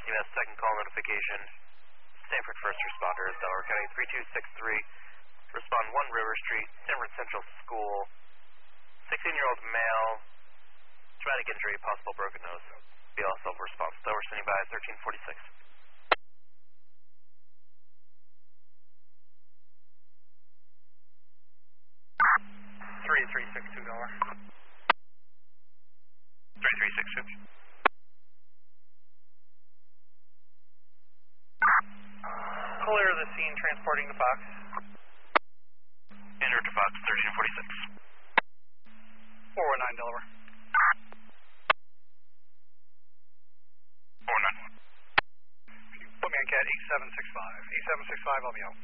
CMS second call notification. Stanford first responder, Delaware County 3263. Respond 1 River Street, Stanford Central School. 16-year-old male, traumatic injury, possible broken nose. BLS self-response. Delaware standing by 1346. 3362 Delaware. 3362. Clear the scene, transporting to Fox. Enter to Fox 1346. 419 Delaware. 49. Put me on CAT 8765. 8765, I'll be out.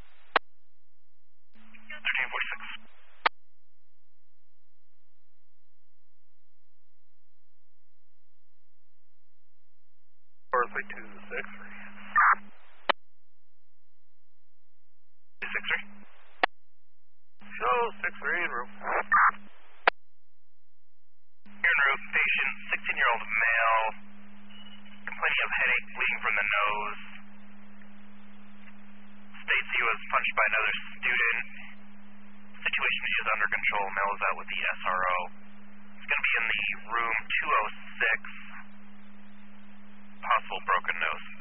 1346. Berkeley 263. 263. Show 63 en route. Here en route, patient, 16-year-old male, complaining of headache, bleeding from the nose. States he was punched by another student. Situation is under control. Male is out with the SRO. It's going to be in the room 206. Possible broken nose.